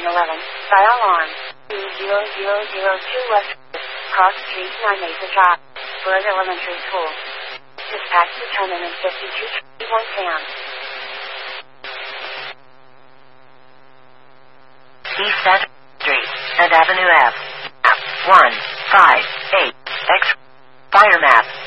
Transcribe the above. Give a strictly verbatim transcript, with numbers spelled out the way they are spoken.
eleven, fire alarm, two zero zero zero two West, Cross Street, nine Mesa Drive, Bird Elementary School. Dispatch determinant fifty-two twenty-one Sam. East Center Street and Avenue F. one five eight X. Fire map.